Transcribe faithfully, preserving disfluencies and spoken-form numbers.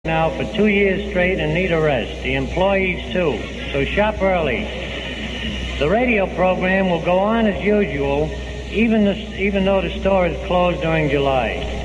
now for two years straight and need a rest. The employees, too. So shop early. The radio program will go on as usual, even, the, even though the store is closed during July.